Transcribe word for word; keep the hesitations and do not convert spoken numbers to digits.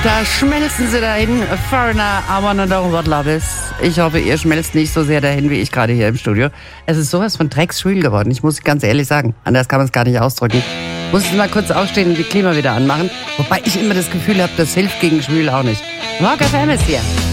Da schmelzen sie dahin. Foreigner, I wanna know what love is. Ich hoffe, ihr schmelzt nicht so sehr dahin, wie ich gerade hier im Studio. Es ist sowas von drecksschwül geworden, ich muss ganz ehrlich sagen. Anders kann man es gar nicht ausdrücken. Muss ich mal kurz aufstehen und die Klima wieder anmachen. Wobei ich immer das Gefühl habe, das hilft gegen schwül auch nicht. Rock F M ist hier.